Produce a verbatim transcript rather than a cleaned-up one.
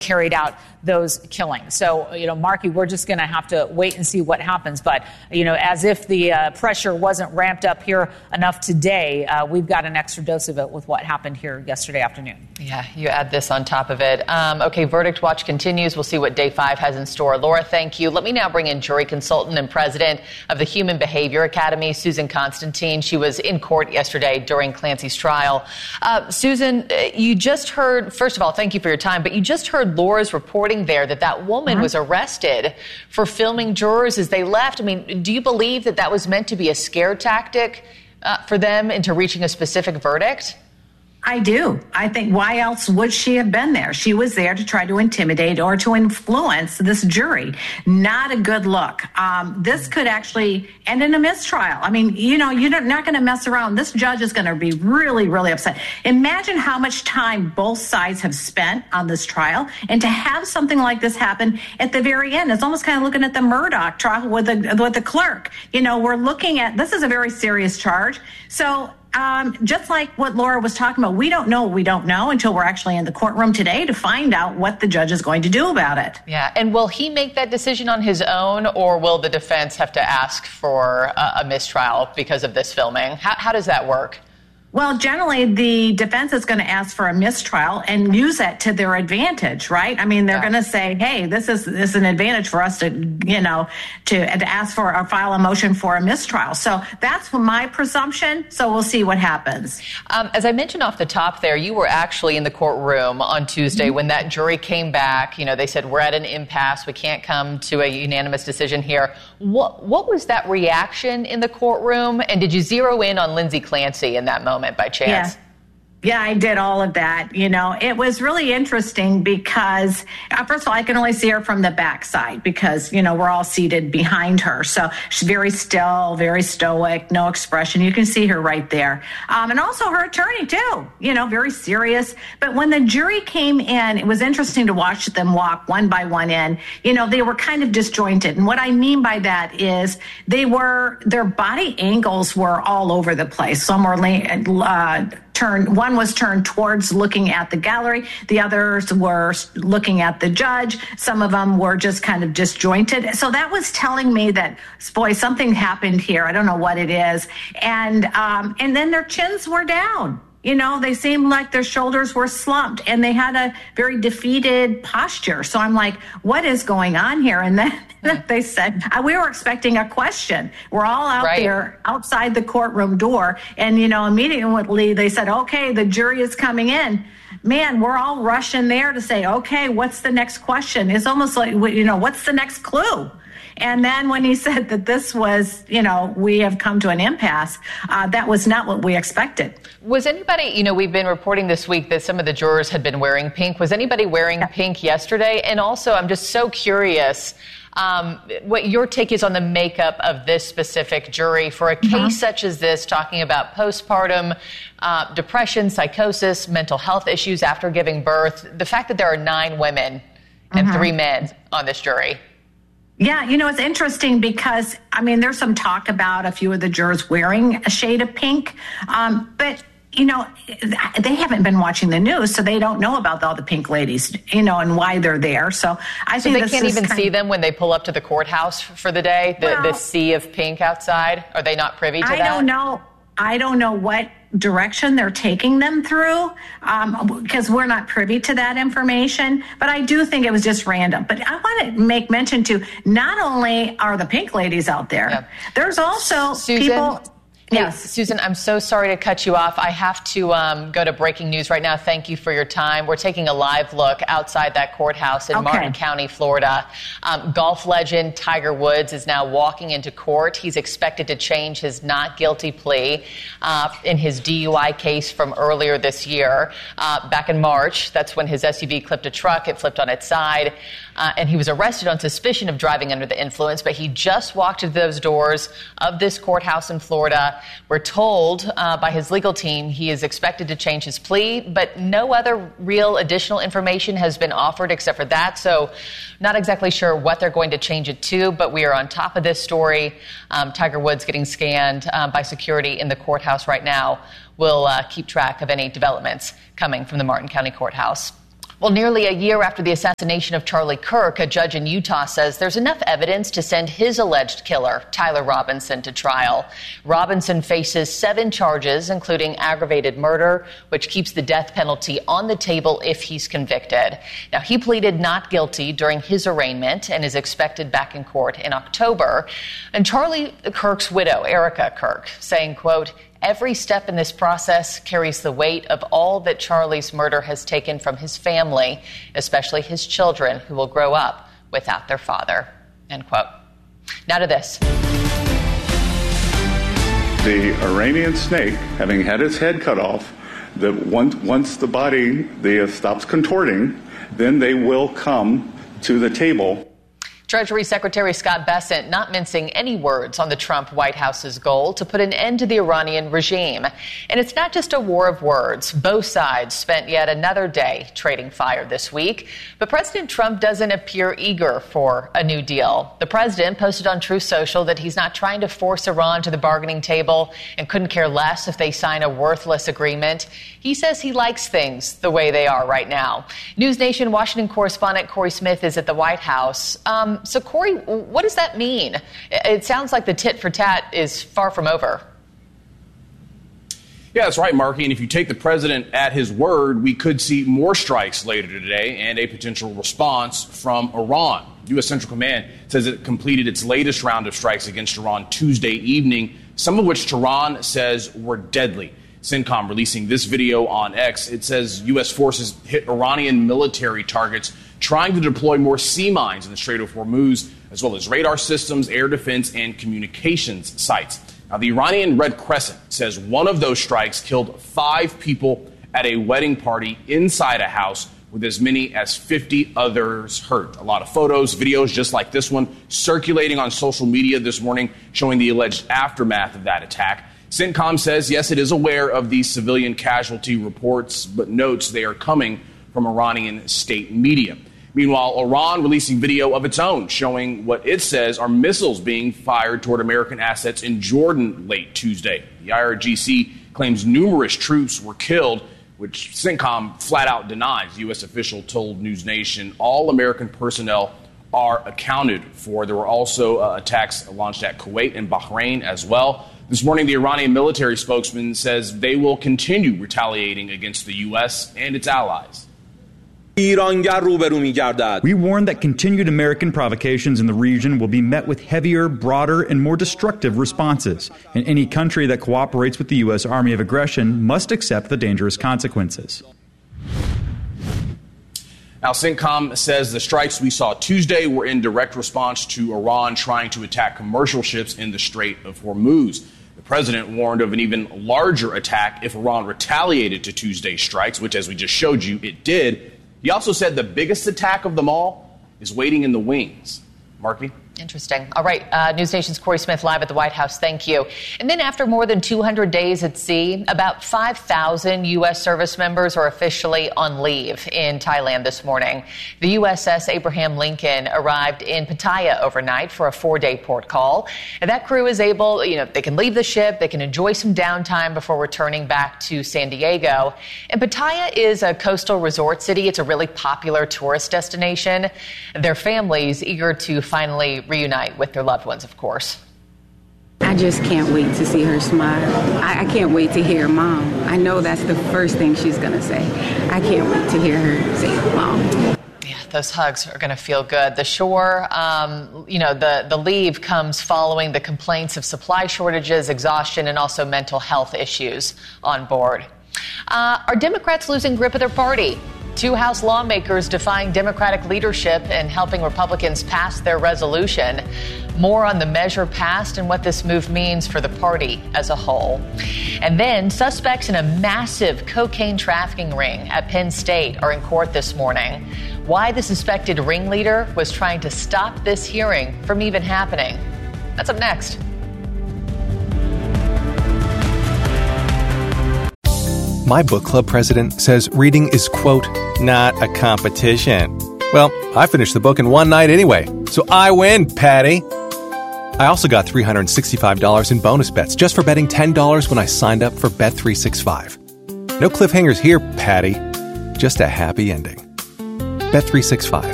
carried out those killings. So, you know, Marky, we're just going to have to wait and see what happens. But, you know, as if the uh, pressure wasn't ramped up here enough today, uh, we've got an extra dose of it with what happened here yesterday afternoon. Yeah, you add this on top of it. Um, okay, Verdict Watch continues. We'll see what day five has in store. Laura, thank you. Let me now bring in jury consultant and president of the Human Behavior Academy, Susan Constantine. She was in court yesterday during Clancy's trial. Uh, Susan, you just heard, first of all, thank you for your time, but you just heard Laura's reporting there that that woman uh-huh. was arrested for filming jurors as they left. I mean, do you believe that that was meant to be a scare tactic uh, for them into reaching a specific verdict? I do. I think, why else would she have been there? She was there to try to intimidate or to influence this jury. Not a good look. Um, this could actually end in a mistrial. I mean, you know, you're not going to mess around. This judge is going to be really, really upset. Imagine how much time both sides have spent on this trial, and to have something like this happen at the very end. It's almost kind of looking at the Murdoch trial with the, with the clerk. You know, we're looking at, this is a very serious charge. So, Um, just like what Laura was talking about, we don't know what we don't know until we're actually in the courtroom today to find out what the judge is going to do about it. Yeah, and will he make that decision on his own, or will the defense have to ask for a, a mistrial because of this filming? How, how does that work? Well, generally, the defense is going to ask for a mistrial and use that to their advantage, right? I mean, they're yeah. going to say, hey, this is, this is an advantage for us to, you know, to, to ask for or file a motion for a mistrial. So that's my presumption. So we'll see what happens. Um, as I mentioned off the top there, you were actually in the courtroom on Tuesday mm-hmm. when that jury came back. You know, they said, we're at an impasse. We can't come to a unanimous decision here. What, what was that reaction in the courtroom? And did you zero in on Lindsay Clancy in that moment by chance? Yeah. Yeah, I did all of that. You know, it was really interesting because, uh, first of all, I can only see her from the backside because, you know, we're all seated behind her. So she's very still, very stoic, no expression. You can see her right there. Um, and also her attorney, too, you know, very serious. But when the jury came in, it was interesting to watch them walk one by one in. You know, they were kind of disjointed. And what I mean by that is they were, their body angles were all over the place. Some were uh, turned, one was turned towards looking at the gallery. The others were looking at the judge. Some of them were just kind of disjointed. So that was telling me that, boy, something happened here. I don't know what it is. And, um, and then their chins were down. You know, they seemed like their shoulders were slumped and they had a very defeated posture. So I'm like, what is going on here? And then they said, we were expecting a question. We're all out right. there outside the courtroom door. And, you know, immediately they said, okay, the jury is coming in. Man, we're all rushing there to say, okay, what's the next question? It's almost like, you know, what's the next clue? And then when he said that this was, you know, we have come to an impasse, uh, that was not what we expected. Was anybody, you know, we've been reporting this week that some of the jurors had been wearing pink. Was anybody wearing yeah. pink yesterday? And also, I'm just so curious um, what your take is on the makeup of this specific jury for a case mm-hmm. such as this, talking about postpartum uh, depression, psychosis, mental health issues after giving birth. The fact that there are nine women and mm-hmm. three men on this jury. Yeah, you know, it's interesting because, I mean, there's some talk about a few of the jurors wearing a shade of pink, um, but, you know, they haven't been watching the news, so they don't know about all the pink ladies, you know, and why they're there. So I so think they this can't is even kind see of, them when they pull up to the courthouse for the day, the, well, the sea of pink outside? Are they not privy to I that? I don't know. I don't know what direction they're taking them through um, because we're not privy to that information. But I do think it was just random. But I want to make mention to not only are the pink ladies out there, yeah. there's also Susan? people. Hey, yes. Susan, I'm so sorry to cut you off. I have to um, go to breaking news right now. Thank you for your time. We're taking a live look outside that courthouse in okay. Martin County, Florida. Um, golf legend Tiger Woods is now walking into court. He's expected to change his not guilty plea uh, in his D U I case from earlier this year. Uh, back in March, that's when his S U V clipped a truck. It flipped on its side. Uh, and he was arrested on suspicion of driving under the influence, but he just walked through those doors of this courthouse in Florida. We're told uh, by his legal team he is expected to change his plea, but no other real additional information has been offered except for that. So not exactly sure what they're going to change it to, but we are on top of this story. Um, Tiger Woods getting scanned uh, by security in the courthouse right now. We'll uh, keep track of any developments coming from the Martin County Courthouse. Well, nearly a year after the assassination of Charlie Kirk, a judge in Utah says there's enough evidence to send his alleged killer, Tyler Robinson, to trial. Robinson faces seven charges, including aggravated murder, which keeps the death penalty on the table if he's convicted. Now, he pleaded not guilty during his arraignment and is expected back in court in October. And Charlie Kirk's widow, Erica Kirk, saying, quote, "Every step in this process carries the weight of all that Charlie's murder has taken from his family, especially his children, who will grow up without their father." End quote. Now to this. The Iranian snake, having had its head cut off, that once, once the body the, uh, stops contorting, then they will come to the table. Treasury Secretary Scott Bessent not mincing any words on the Trump White House's goal to put an end to the Iranian regime. And it's not just a war of words. Both sides spent yet another day trading fire this week. But President Trump doesn't appear eager for a new deal. The president posted on Truth Social that he's not trying to force Iran to the bargaining table and couldn't care less if they sign a worthless agreement. He says he likes things the way they are right now. News Nation Washington correspondent Corey Smith is at the White House. Um, So, Corey, what does that mean? It sounds like the tit for tat is far from over. Yeah, that's right, Marky. And if you take the president at his word, we could see more strikes later today and a potential response from Iran. U S Central Command says it completed its latest round of strikes against Iran Tuesday evening, some of which Tehran says were deadly. CENTCOM releasing this video on X. It says U S forces hit Iranian military targets trying to deploy more sea mines in the Strait of Hormuz, as well as radar systems, air defense, and communications sites. Now, the Iranian Red Crescent says one of those strikes killed five people at a wedding party inside a house, with as many as fifty others hurt. A lot of photos, videos just like this one circulating on social media this morning showing the alleged aftermath of that attack. CENTCOM says, yes, it is aware of these civilian casualty reports, but notes they are coming from Iranian state media. Meanwhile, Iran releasing video of its own showing what it says are missiles being fired toward American assets in Jordan late Tuesday. The I R G C claims numerous troops were killed, which CENTCOM flat out denies. The U S official told News Nation all American personnel are accounted for. There were also uh, attacks launched at Kuwait and Bahrain as well. This morning, the Iranian military spokesman says they will continue retaliating against the U S and its allies. We warn that continued American provocations in the region will be met with heavier, broader, and more destructive responses. And any country that cooperates with the U S Army of Aggression must accept the dangerous consequences. Now, CENTCOM says the strikes we saw Tuesday were in direct response to Iran trying to attack commercial ships in the Strait of Hormuz. The president warned of an even larger attack if Iran retaliated to Tuesday's strikes, which, as we just showed you, it did. He also said the biggest attack of them all is waiting in the wings. Marky? Interesting. All right. Uh, News Nation's Corey Smith live at the White House. Thank you. And then after more than two hundred days at sea, about five thousand U S service members are officially on leave in Thailand this morning. The U S S Abraham Lincoln arrived in Pattaya overnight for a four-day port call. And that crew is able, you know, they can leave the ship, they can enjoy some downtime before returning back to San Diego. And Pattaya is a coastal resort city. It's a really popular tourist destination. Their families eager to finally reunite with their loved ones, of course. I just can't wait to see her smile. I, I can't wait to hear Mom. I know that's the first thing she's going to say. I can't wait to hear her say Mom. Yeah, those hugs are going to feel good. The shore, um, you know, the, the leave comes following the complaints of supply shortages, exhaustion, and also mental health issues on board. Uh, are Democrats losing grip of their party? Two House lawmakers defying Democratic leadership and helping Republicans pass their resolution. More on the measure passed and what this move means for the party as a whole. And then suspects in a massive cocaine trafficking ring at Penn State are in court this morning. Why the suspected ringleader was trying to stop this hearing from even happening. That's up next. My book club president says reading is, quote, not a competition. Well, I finished the book in one night anyway, so I win, Patty. I also got three hundred sixty-five dollars in bonus bets just for betting ten dollars when I signed up for Bet three sixty-five. No cliffhangers here, Patty. Just a happy ending. Bet three sixty-five.